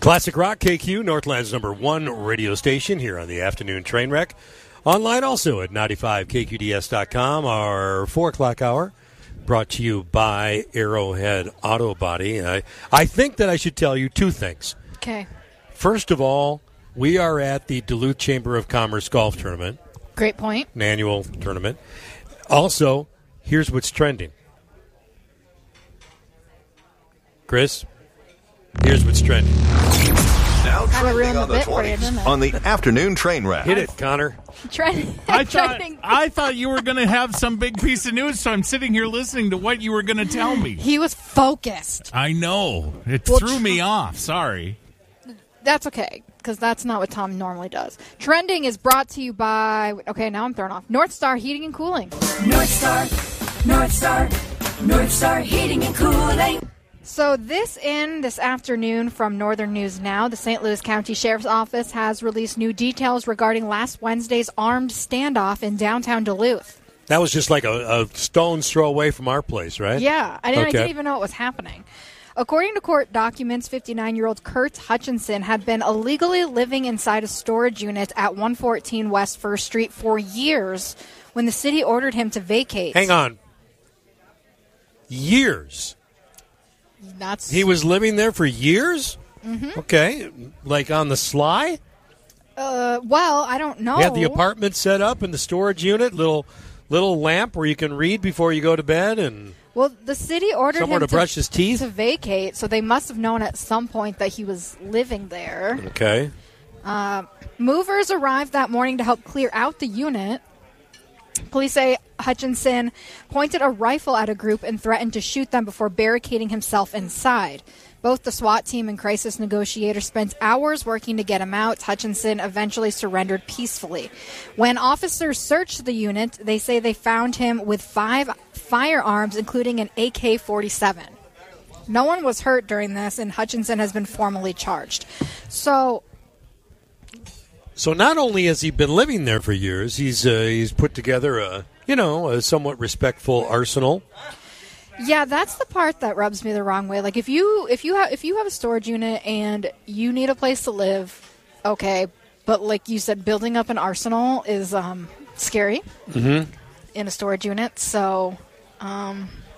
Classic Rock KQ, Northland's #1 radio station here on the afternoon train wreck. Online also at 95kqds.com. Our 4 o'clock hour brought to you by Arrowhead Auto Body. I think that I should tell you 2 things. Okay. First of all, we are at the Duluth Chamber of Commerce Golf Tournament. Great point. An annual tournament. Also, here's what's trending. Chris, here's what's trending. Now trending on the 20s on the afternoon train wreck. Hit it, Connor. I thought you were going to have some big piece of news, so I'm sitting here listening to what you were going to tell me. He was focused. I know. It threw me off. Sorry. That's okay, because that's not what Tom normally does. Trending is brought to you by, okay, now I'm thrown off, North Star Heating and Cooling. North Star Heating and Cooling. So this afternoon from Northern News Now, the St. Louis County Sheriff's Office has released new details regarding last Wednesday's armed standoff in downtown Duluth. That was just like a stone's throw away from our place, right? Yeah, I didn't even know what was happening. According to court documents, 59-year-old Kurt Hutchinson had been illegally living inside a storage unit at 114 West 1st Street for years when the city ordered him to vacate. Hang on. Years? He was living there for years? Mm-hmm. Okay. Like on the sly? Well, I don't know. He had the apartment set up in the storage unit, little lamp where you can read before you go to bed, and well, the city ordered somewhere him to brush his teeth to vacate, so they must have known at some point that he was living there. Okay. Movers arrived that morning to help clear out the unit. Police say Hutchinson pointed a rifle at a group and threatened to shoot them before barricading himself inside. Both the SWAT team and crisis negotiators spent hours working to get him out. Hutchinson eventually surrendered peacefully. When officers searched the unit, they say they found him with 5 firearms, including an AK-47. No one was hurt during this, and Hutchinson has been formally charged. So not only has he been living there for years, he's put together a somewhat respectful arsenal. Yeah, that's the part that rubs me the wrong way. Like if you have a storage unit and you need a place to live, okay, but like you said, building up an arsenal is scary in a storage unit. So I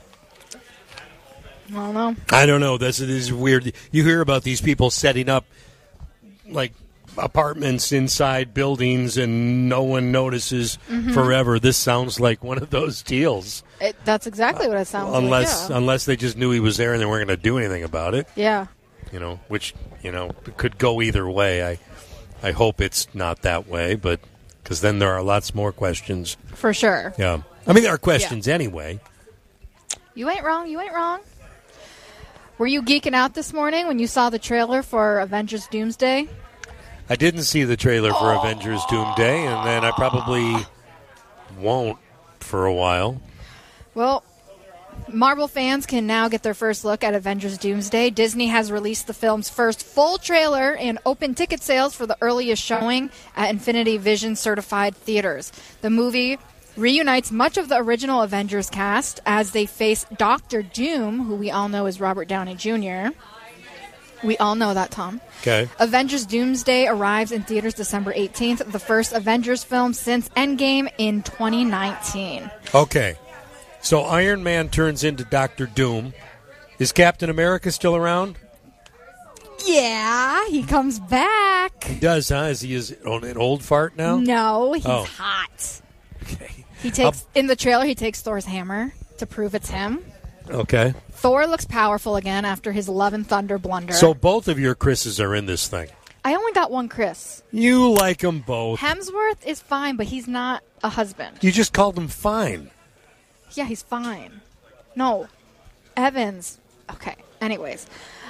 don't know. I don't know. This is weird. You hear about these people setting up like apartments inside buildings and no one notices forever. This sounds like one of those deals. That's exactly what it sounds like. Unless they just knew he was there and they weren't going to do anything about it. Yeah. Which could go either way. I hope it's not that way, but because then there are lots more questions. For sure. Yeah. I mean, there are questions anyway. You ain't wrong. Were you geeking out this morning when you saw the trailer for Avengers Doomsday? I didn't see the trailer for Avengers Doomsday, and then I probably won't for a while. Well, Marvel fans can now get their first look at Avengers Doomsday. Disney has released the film's first full trailer and open ticket sales for the earliest showing at Infinity Vision certified theaters. The movie reunites much of the original Avengers cast as they face Dr. Doom, who we all know is Robert Downey Jr. We all know that, Tom. Okay. Avengers Doomsday arrives in theaters December 18th, the first Avengers film since Endgame in 2019. Okay. So Iron Man turns into Dr. Doom. Is Captain America still around? Yeah, he comes back. He does, huh? Is he an old fart now? No, he's hot. Okay. He takes in the trailer, he takes Thor's hammer to prove it's him. Okay. Thor looks powerful again after his Love and Thunder blunder. So both of your Chris's are in this thing. I only got one Chris. You like them both. Hemsworth is fine, but he's not a husband. You just called him fine. Yeah, he's fine. No. Evans. Okay. Anyways.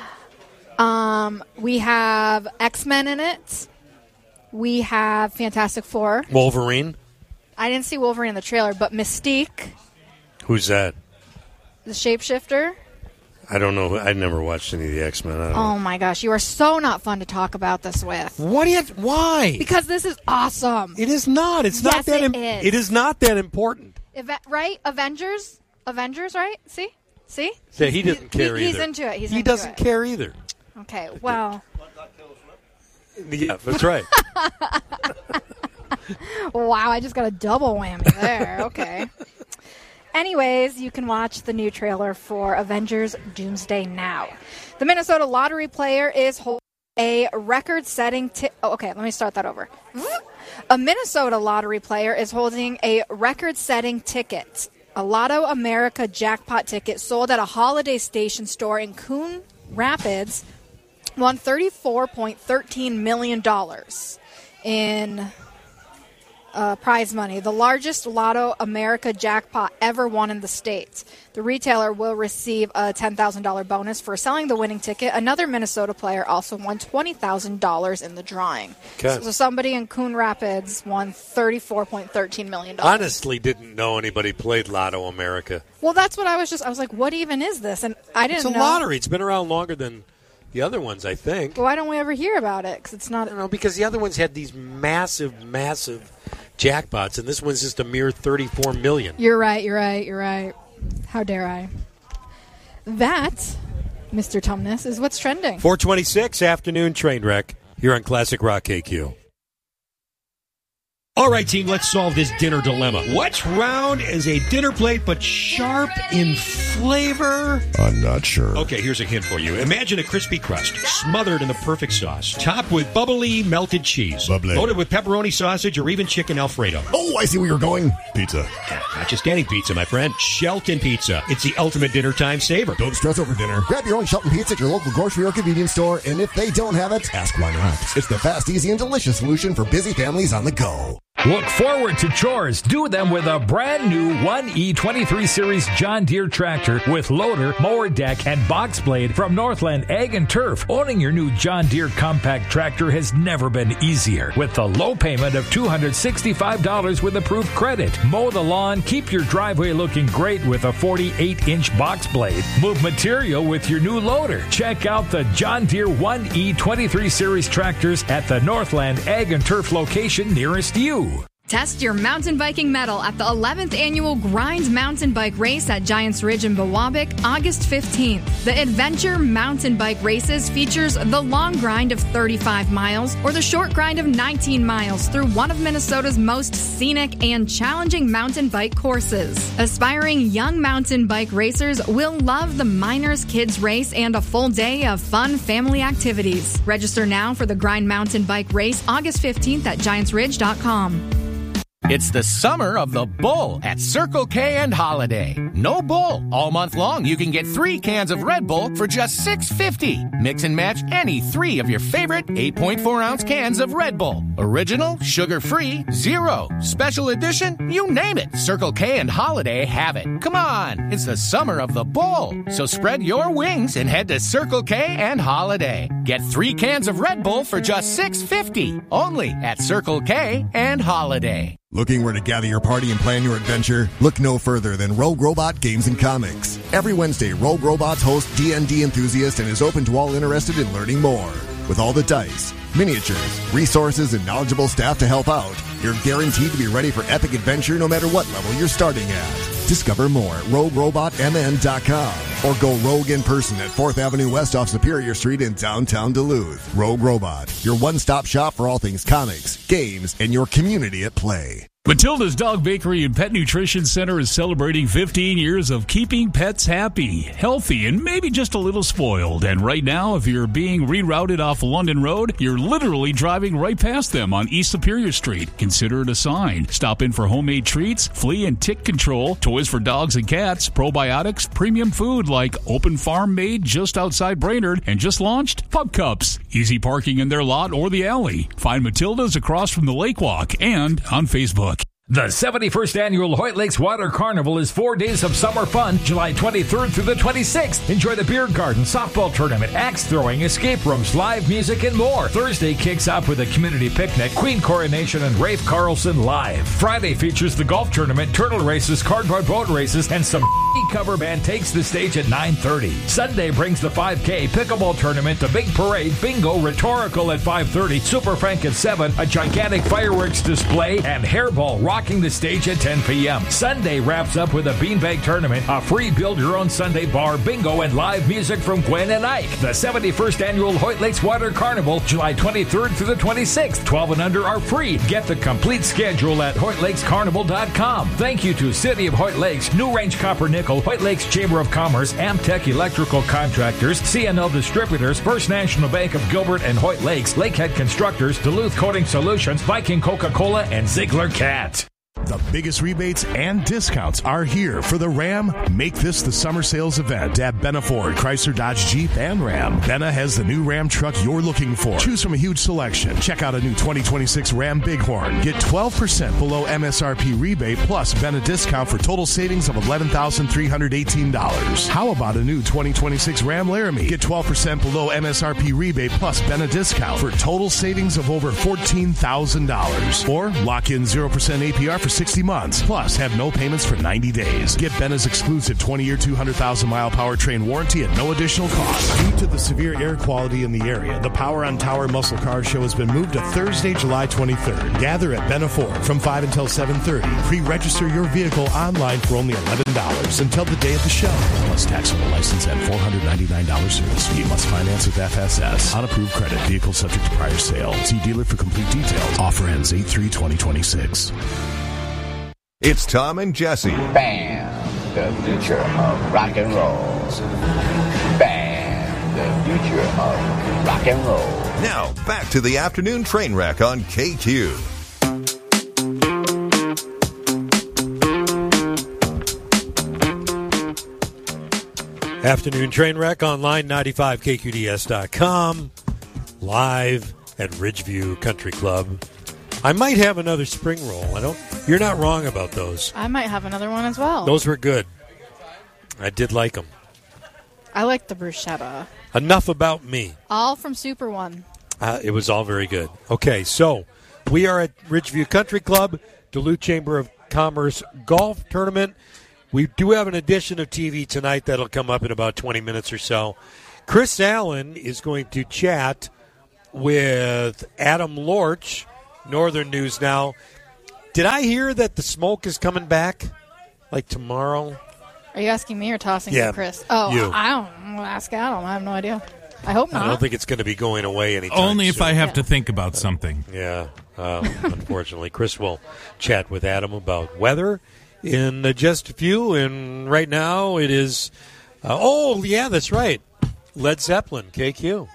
We have X-Men in it. We have Fantastic Four. Wolverine. I didn't see Wolverine in the trailer, but Mystique. Who's that? The shapeshifter. I don't know. I never watched any of the X-Men. Oh, my gosh. You are so not fun to talk about this with. Why? Because this is awesome. It is not. It's not that is. It is not that important. Right? Avengers, right? See? Yeah, he doesn't care either. He's into it. He doesn't care either. Okay, well. Yeah, that's right. Wow, I just got a double whammy there. Okay. Anyways, you can watch the new trailer for Avengers Doomsday Now. The Minnesota lottery player is holding a record-setting okay, let me start that over. A Minnesota lottery player is holding a record-setting ticket. A Lotto America jackpot ticket sold at a Holiday Station store in Coon Rapids won $34.13 million in prize money, the largest Lotto America jackpot ever won in the States. The retailer will receive a $10,000 bonus for selling the winning ticket. Another Minnesota player also won $20,000 in the drawing. Okay. So somebody in Coon Rapids won $34.13 million. Honestly, didn't know anybody played Lotto America. Well, that's what I was like, what even is this? And I didn't know. It's a lottery. It's been around longer than the other ones, I think. Well, why don't we ever hear about it? Because it's not. I don't know, because the other ones had these massive jackpots, and this one's just a mere $34 million. You're right. How dare I? That, Mr. Tumnus, is what's trending. 426 afternoon train wreck here on Classic Rock KQ. All right, team, let's solve this dinner dilemma. What's round as a dinner plate but sharp in flavor? I'm not sure. Okay, here's a hint for you. Imagine a crispy crust smothered in the perfect sauce, topped with bubbly melted cheese, loaded with pepperoni sausage or even chicken Alfredo. Oh, I see where you're going. Pizza. Not just any pizza, my friend. Shelton Pizza. It's the ultimate dinner time saver. Don't stress over dinner. Grab your own Shelton Pizza at your local grocery or convenience store, and if they don't have it, ask why not. It's the fast, easy, and delicious solution for busy families on the go. Look forward to chores. Do them with a brand new 1E23 Series John Deere tractor with loader, mower deck, and box blade from Northland Ag and Turf. Owning your new John Deere compact tractor has never been easier. With the low payment of $265 with approved credit. Mow the lawn, keep your driveway looking great with a 48-inch box blade. Move material with your new loader. Check out the John Deere 1E23 Series tractors at the Northland Ag and Turf location nearest you. Test your mountain biking mettle at the 11th annual Grind Mountain Bike Race at Giants Ridge in Biwabik, August 15th. The Adventure Mountain Bike Races features the long grind of 35 miles or the short grind of 19 miles through one of Minnesota's most scenic and challenging mountain bike courses. Aspiring young mountain bike racers will love the Miners Kids Race and a full day of fun family activities. Register now for the Grind Mountain Bike Race, August 15th at GiantsRidge.com. It's the summer of the Bull at Circle K and Holiday. No Bull. All month long, you can get 3 cans of Red Bull for just $6.50. Mix and match any 3 of your favorite 8.4-ounce cans of Red Bull. Original, sugar-free, zero. Special edition, you name it. Circle K and Holiday have it. Come on, it's the summer of the Bull. So spread your wings and head to Circle K and Holiday. Get 3 cans of Red Bull for just $6.50. Only at Circle K and Holiday. Looking where to gather your party and plan your adventure? Look no further than Rogue Robot Games and Comics. Every Wednesday, Rogue Robots hosts D&D enthusiasts and is open to all interested in learning more. With all the dice, miniatures, resources, and knowledgeable staff to help out, you're guaranteed to be ready for epic adventure no matter what level you're starting at. Discover more at RogueRobotMN.com or go rogue in person at 4th Avenue West off Superior Street in downtown Duluth. Rogue Robot, your one-stop shop for all things comics, games, and your community at play. Matilda's Dog Bakery and Pet Nutrition Center is celebrating 15 years of keeping pets happy, healthy, and maybe just a little spoiled. And right now, if you're being rerouted off London Road, you're literally driving right past them on East Superior Street. Consider it a sign. Stop in for homemade treats, flea and tick control, toys for dogs and cats, probiotics, premium food like Open Farm made just outside Brainerd, and just launched Pup Cups. Easy parking in their lot or the alley. Find Matilda's across from the Lake Walk and on Facebook. The 71st Annual Hoyt Lakes Water Carnival is 4 days of summer fun, July 23rd through the 26th. Enjoy the beer garden, softball tournament, axe throwing, escape rooms, live music, and more. Thursday kicks off with a community picnic, Queen Coronation, and Rafe Carlson live. Friday features the golf tournament, turtle races, cardboard boat races, and some cover band takes the stage at 9:30. Sunday brings the 5K, pickleball tournament, the big parade, bingo, rhetorical at 5:30, Super Frank at 7, a gigantic fireworks display, and hairball, rock rocking the stage at 10 p.m. Sunday wraps up with a beanbag tournament, a free build-your-own Sunday bar, bingo, and live music from Gwen and Ike. The 71st Annual Hoyt Lakes Water Carnival, July 23rd through the 26th. 12 and under are free. Get the complete schedule at HoytLakesCarnival.com. Thank you to City of Hoyt Lakes, New Range Copper Nickel, Hoyt Lakes Chamber of Commerce, Amtech Electrical Contractors, CNL Distributors, First National Bank of Gilbert and Hoyt Lakes, Lakehead Constructors, Duluth Coating Solutions, Viking Coca-Cola, and Ziegler Cat. The biggest rebates and discounts are here for the Ram Make This the Summer Sales event at Benna Ford, Chrysler, Dodge, Jeep, and Ram. Benna has the new Ram truck you're looking for. Choose from a huge selection. Check out a new 2026 Ram Bighorn. Get 12% below MSRP rebate plus Benna discount for total savings of $11,318. How about a new 2026 Ram Laramie? Get 12% below MSRP rebate plus Benna discount for total savings of over $14,000. Or lock in 0% APR for 60 months, plus have no payments for 90 days. Get Benna's exclusive 20-year, 200,000-mile powertrain warranty at no additional cost. Due to the severe air quality in the area, the Power on Tower Muscle Car Show has been moved to Thursday, July 23rd. Gather at Benna Ford from 5 until 7:30. Pre-register your vehicle online for only $11 until the day of the show. Plus taxable license and $499 service fee. Must finance with FSS. On approved credit. Vehicle subject to prior sale. See dealer for complete details. Offer ends 8/3/2026. It's Tom and Jesse. Bam! The future of rock and roll. Bam! The future of rock and roll. Now, back to the afternoon train wreck on KQ. Afternoon train wreck online, 95KQDS.com, live at Ridgeview Country Club. I might have another spring roll. You're not wrong about those. I might have another one as well. Those were good. I did like them. I like the bruschetta. Enough about me. All from Super One. It was all very good. Okay, so we are at Ridgeview Country Club, Duluth Chamber of Commerce Golf Tournament. We do have an edition of TV tonight that'll come up in about 20 minutes or so. Chris Allen is going to chat with Adam Lorch, Northern News Now. Did I hear that the smoke is coming back, like tomorrow? Are you asking me or tossing to Chris? Oh, you. I don't. I'll ask Adam. I have no idea. I hope not. I don't think it's going to be going away anytime Only if soon. I have to think about something. Yeah, unfortunately. Chris will chat with Adam about weather in just a few. And right now it is, that's right, Led Zeppelin, KQ.